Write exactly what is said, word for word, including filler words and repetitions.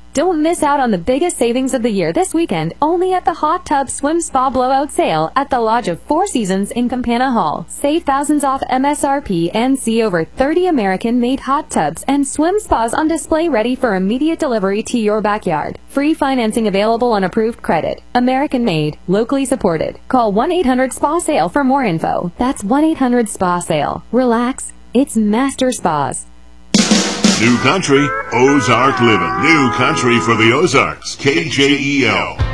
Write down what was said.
Don't miss out on the biggest savings of the year this weekend only at the Hot Tub Swim Spa Blowout Sale at the Lodge of Four Seasons in Campana Hall. Save thousands off M S R P and see over thirty American-made hot tubs and swim spas on display ready for immediate delivery to your backyard. Free financing available on approved credit. American-made, locally supported. Call one eight hundred spa sale for more info. That's one eight hundred spa sale. Relax. It's Master Spas. New country, Ozark living. New country for the Ozarks. K J E L.